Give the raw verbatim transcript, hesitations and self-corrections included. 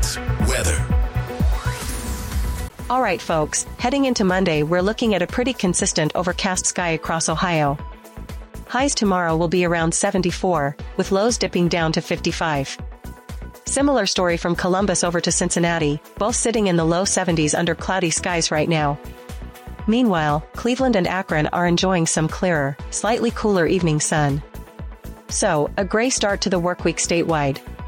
Traffics, weather. All right, folks, heading into Monday, we're looking at a pretty consistent overcast sky across Ohio. Highs tomorrow will be around seventy-four, with lows dipping down to fifty-five. Similar story from Columbus over to Cincinnati, both sitting in the low seventies under cloudy skies right now. Meanwhile, Cleveland and Akron are enjoying some clearer, slightly cooler evening sun. So, a gray start to the workweek statewide.